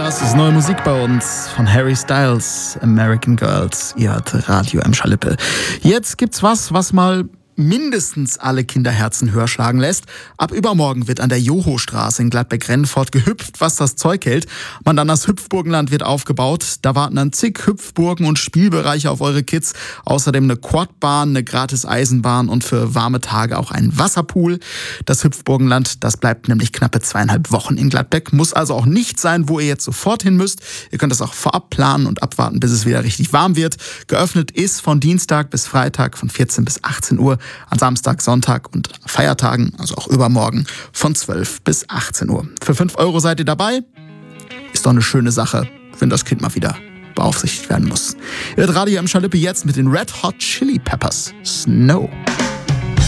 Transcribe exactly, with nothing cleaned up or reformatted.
Das ist neue Musik bei uns von Harry Styles, American Girls. Ihr hört Radio M. Schalippe. Jetzt gibt's was, was mal mindestens alle Kinderherzen höher schlagen lässt. Ab übermorgen wird an der Johostraße in Gladbeck-Rennfort gehüpft, was das Zeug hält. Mandanas Hüpfburgenland wird aufgebaut. Da warten dann zig Hüpfburgen und Spielbereiche auf eure Kids. Außerdem eine Quadbahn, eine gratis Eisenbahn und für warme Tage auch ein Wasserpool. Das Hüpfburgenland, das bleibt nämlich knappe zweieinhalb Wochen in Gladbeck. Muss also auch nicht sein, wo ihr jetzt sofort hin müsst. Ihr könnt das auch vorab planen und abwarten, bis es wieder richtig warm wird. Geöffnet ist von Dienstag bis Freitag von vierzehn bis achtzehn Uhr. An Samstag, Sonntag und Feiertagen, also auch übermorgen, von zwölf bis achtzehn Uhr. Für fünf Euro seid ihr dabei. Ist doch eine schöne Sache, wenn das Kind mal wieder beaufsichtigt werden muss. Ihr hört Radio M. Schalippe jetzt mit den Red Hot Chili Peppers. Snow.